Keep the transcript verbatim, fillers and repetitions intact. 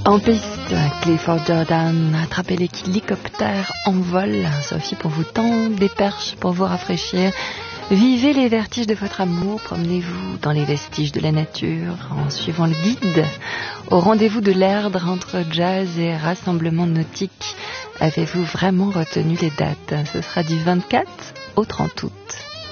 En piste, Clifford Jordan, attrapez l'hélicoptère en vol. Sophie pour vous tendre des perches pour vous rafraîchir. Vivez les vertiges de votre amour, promenez-vous dans les vestiges de la nature en suivant le guide. Au rendez-vous de l'Erdre entre jazz et rassemblement nautique, avez-vous vraiment retenu les dates? Ce sera du vingt-quatre au trente août.